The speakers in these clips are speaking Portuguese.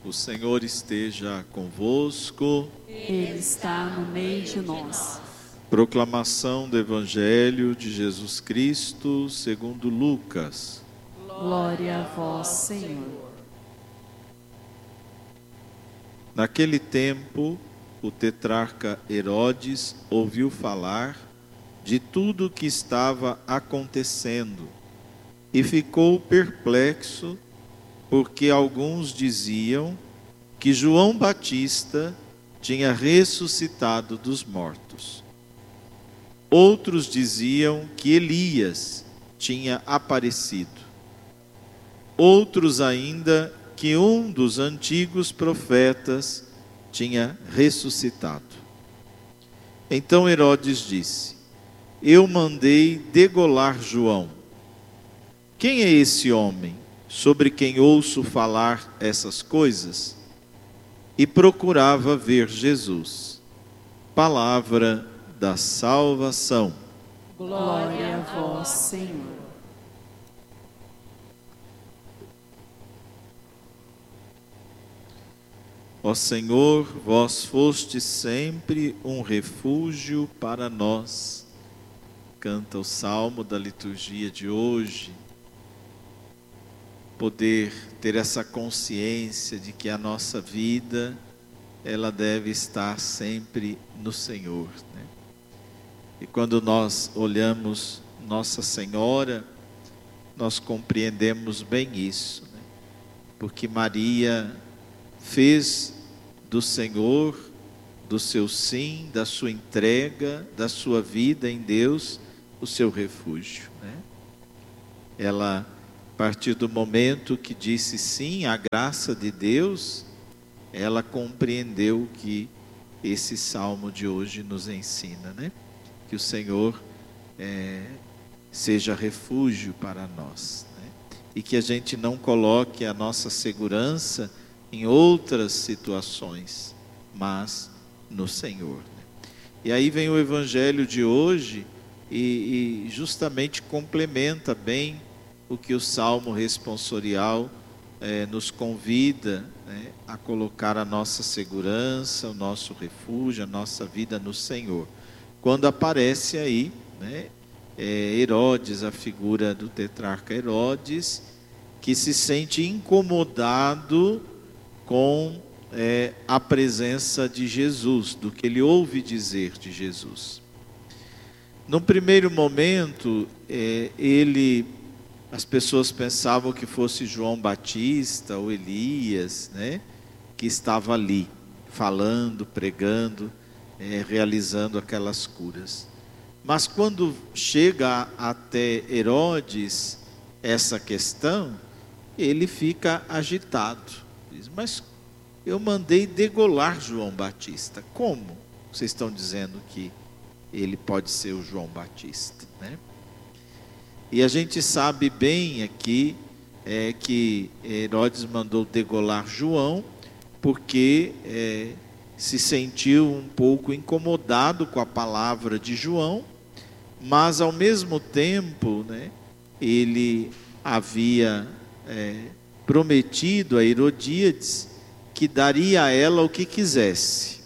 O Senhor esteja convosco. Ele está no meio de nós. Proclamação do Evangelho de Jesus Cristo segundo Lucas. Glória a vós, Senhor. Naquele tempo, o tetrarca Herodes ouviu falar de tudo o que estava acontecendo e ficou perplexo, porque alguns diziam que João Batista tinha ressuscitado dos mortos. Outros diziam que Elias tinha aparecido. Outros ainda que um dos antigos profetas tinha ressuscitado. Então Herodes disse: eu mandei degolar João. Quem é esse homem sobre quem ouço falar essas coisas? E procurava ver Jesus. Palavra da salvação. Glória a vós, Senhor. Ó Senhor, vós fostes sempre um refúgio para nós. Canta o salmo da liturgia de hoje. Poder ter essa consciência de que a nossa vida, ela deve estar sempre no Senhor, né? E quando nós olhamos Nossa Senhora, nós compreendemos bem isso, né? Porque Maria fez do Senhor, do seu sim, da sua entrega, da sua vida em Deus, o seu refúgio, né? Ela, a partir do momento que disse sim à graça de Deus, ela compreendeu que esse salmo de hoje nos ensina, né? Que o Senhor seja refúgio para nós, né? E que a gente não coloque a nossa segurança em outras situações, mas no Senhor, né? E aí vem o Evangelho de hoje e justamente complementa bem o que o Salmo responsorial nos convida, né, a colocar a nossa segurança, o nosso refúgio, a nossa vida no Senhor. Quando aparece aí, né, Herodes, a figura do tetrarca Herodes, que se sente incomodado com a presença de Jesus, do que ele ouve dizer de Jesus. No primeiro momento, as pessoas pensavam que fosse João Batista ou Elias, né, que estava ali, falando, pregando, realizando aquelas curas. Mas quando chega até Herodes essa questão, ele fica agitado. Diz: mas eu mandei degolar João Batista. Como vocês estão dizendo que ele pode ser o João Batista, né? E a gente sabe bem aqui que Herodes mandou degolar João porque se sentiu um pouco incomodado com a palavra de João, mas ao mesmo tempo, né, ele havia prometido a Herodíades que daria a ela o que quisesse.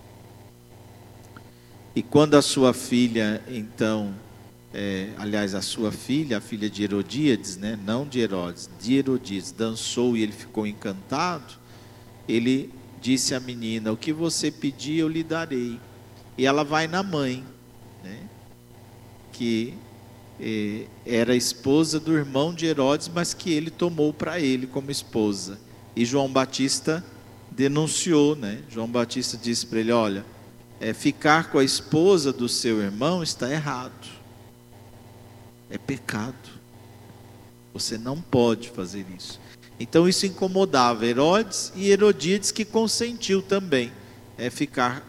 E quando a sua filha, então, aliás, a sua filha, a filha de Herodíades, né, não de Herodes, de Herodíades, dançou e ele ficou encantado, ele disse à menina: o que você pedir eu lhe darei. E ela vai na mãe, né, que era esposa do irmão de Herodes, mas que ele tomou para ele como esposa. E João Batista denunciou, né? João Batista disse para ele: olha, ficar com a esposa do seu irmão está errado, é pecado, você não pode fazer isso. Então isso incomodava Herodes, e Herodíades, que consentiu também ficar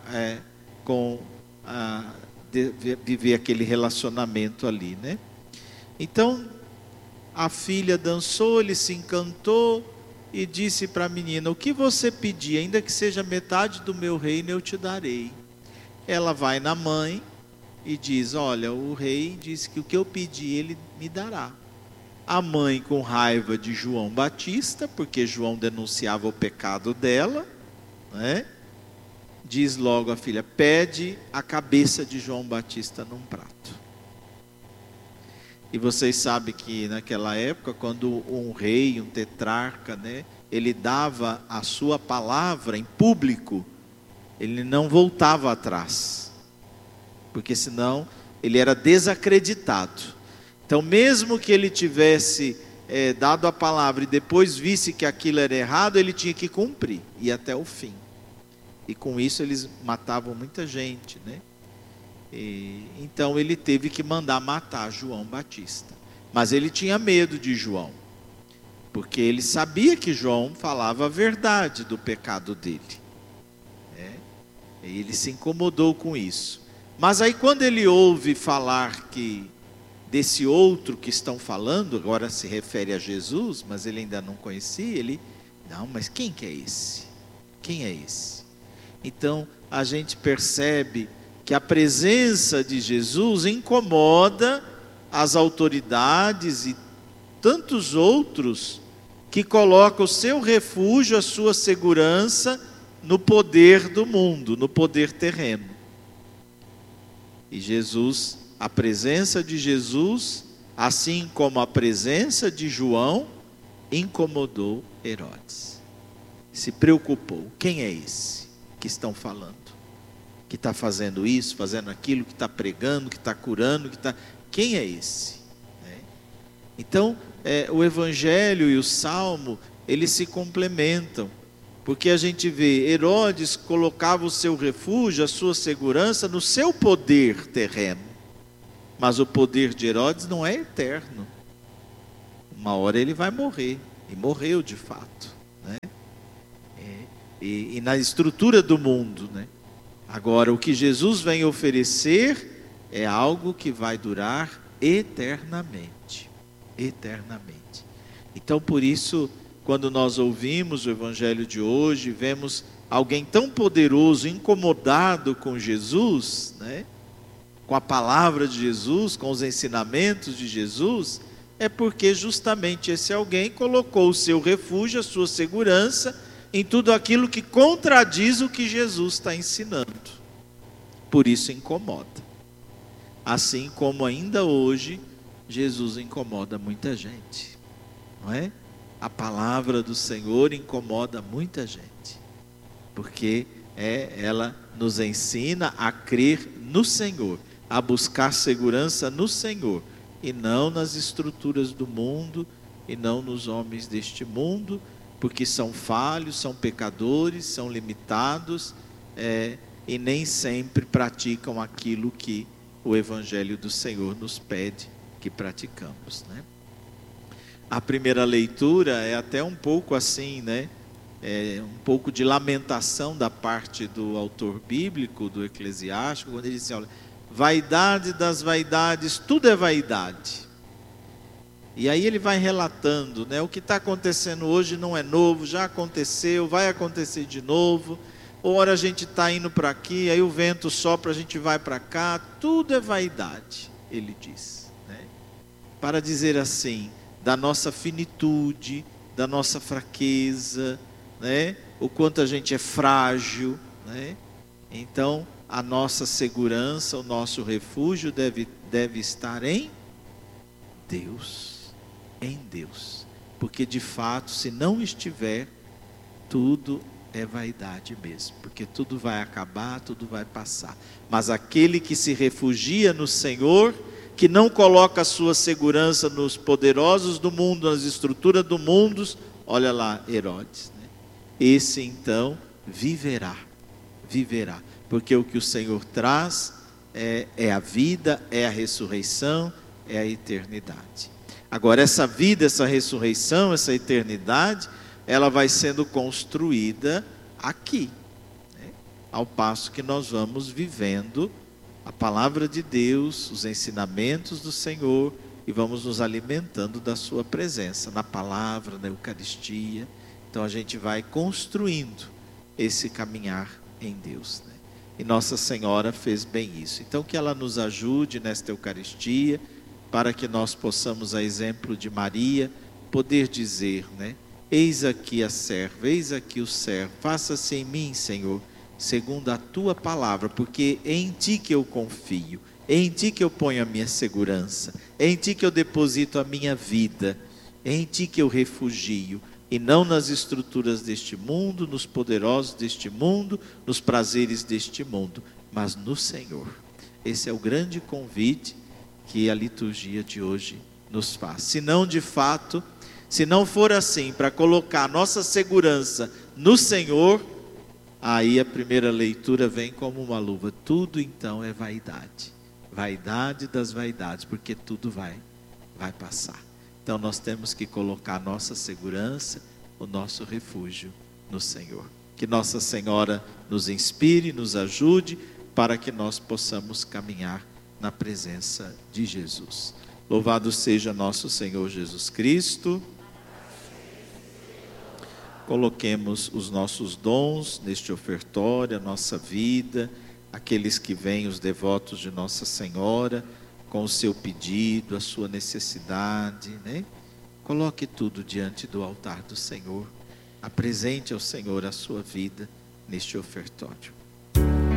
viver aquele relacionamento ali, né? Então a filha dançou, ele se encantou e disse para a menina: o que você pedir, ainda que seja metade do meu reino, eu te darei. Ela vai na mãe e diz: olha, o rei disse que o que eu pedir ele me dará. A mãe, com raiva de João Batista, porque João denunciava o pecado dela, né? Diz logo à filha: pede a cabeça de João Batista num prato. E vocês sabem que naquela época, quando um rei, um tetrarca, né, ele dava a sua palavra em público, ele não voltava atrás, porque senão ele era desacreditado. Então, mesmo que ele tivesse dado a palavra e depois visse que aquilo era errado, ele tinha que cumprir, e até o fim. E com isso eles matavam muita gente, né? Então ele teve que mandar matar João Batista. Mas ele tinha medo de João, porque ele sabia que João falava a verdade do pecado dele, né? E ele se incomodou com isso. Mas aí quando ele ouve falar que desse outro que estão falando, agora se refere a Jesus, mas ele ainda não conhecia, ele, não, mas quem que é esse? Quem é esse? Então a gente percebe que a presença de Jesus incomoda as autoridades e tantos outros que colocam o seu refúgio, a sua segurança no poder do mundo, no poder terreno. E Jesus, a presença de Jesus, assim como a presença de João, incomodou Herodes. Se preocupou. Quem é esse que estão falando? Que está fazendo isso, fazendo aquilo, que está pregando, que está curando, que está... Quem é esse? Então, o Evangelho e o Salmo, eles se complementam, porque a gente vê, Herodes colocava o seu refúgio, a sua segurança no seu poder terreno, mas o poder de Herodes não é eterno. Uma hora ele vai morrer, e morreu de fato, né? E na estrutura do mundo, né? Agora, o que Jesus vem oferecer é algo que vai durar eternamente. Eternamente. Então, por isso, quando nós ouvimos o Evangelho de hoje, vemos alguém tão poderoso, incomodado com Jesus, né? Com a palavra de Jesus, com os ensinamentos de Jesus, é porque justamente esse alguém colocou o seu refúgio, a sua segurança, em tudo aquilo que contradiz o que Jesus está ensinando. Por isso incomoda. Assim como ainda hoje, Jesus incomoda muita gente, não é? A palavra do Senhor incomoda muita gente, porque ela nos ensina a crer no Senhor, a buscar segurança no Senhor, e não nas estruturas do mundo, e não nos homens deste mundo, porque são falhos, são pecadores, são limitados, e nem sempre praticam aquilo que o Evangelho do Senhor nos pede que praticamos, né? A primeira leitura é até um pouco assim, né? Um pouco de lamentação da parte do autor bíblico, do Eclesiástico, quando ele diz assim, olha, vaidade das vaidades, tudo é vaidade. E aí ele vai relatando, né? O que está acontecendo hoje não é novo, já aconteceu, vai acontecer de novo. Ora a gente está indo para aqui, aí o vento sopra, a gente vai para cá, tudo é vaidade, ele diz, né? Para dizer assim, da nossa finitude, da nossa fraqueza, né? O quanto a gente é frágil, né? Então a nossa segurança, o nosso refúgio deve estar em Deus, porque de fato, se não estiver, tudo é vaidade mesmo, porque tudo vai acabar, tudo vai passar. Mas aquele que se refugia no Senhor, que não coloca a sua segurança nos poderosos do mundo, nas estruturas do mundo, olha lá Herodes, né? Esse então viverá, porque o que o Senhor traz é a vida, é a ressurreição, é a eternidade. Agora essa vida, essa ressurreição, essa eternidade, ela vai sendo construída aqui, né? Ao passo que nós vamos vivendo a palavra de Deus, os ensinamentos do Senhor, e vamos nos alimentando da sua presença, na palavra, na Eucaristia. Então a gente vai construindo esse caminhar em Deus, né? E Nossa Senhora fez bem isso. Então que ela nos ajude nesta Eucaristia para que nós possamos, a exemplo de Maria, poder dizer, né? Eis aqui a serva, eis aqui o servo, faça-se em mim, Senhor, segundo a tua palavra, porque é em ti que eu confio, é em ti que eu ponho a minha segurança, é em ti que eu deposito a minha vida, é em ti que eu refugio, e não nas estruturas deste mundo, nos poderosos deste mundo, nos prazeres deste mundo, mas no Senhor. Esse é o grande convite que a liturgia de hoje nos faz. Se não, de fato, se não for assim, para colocar nossa segurança no Senhor, aí a primeira leitura vem como uma luva. Tudo então é vaidade. Vaidade das vaidades, porque tudo vai passar. Então nós temos que colocar nossa segurança, o nosso refúgio no Senhor. Que Nossa Senhora nos inspire, nos ajude, para que nós possamos caminhar na presença de Jesus. Louvado seja nosso Senhor Jesus Cristo. Coloquemos os nossos dons neste ofertório, a nossa vida, aqueles que vêm, os devotos de Nossa Senhora, com o seu pedido, a sua necessidade, né? Coloque tudo diante do altar do Senhor. Apresente ao Senhor a sua vida neste ofertório.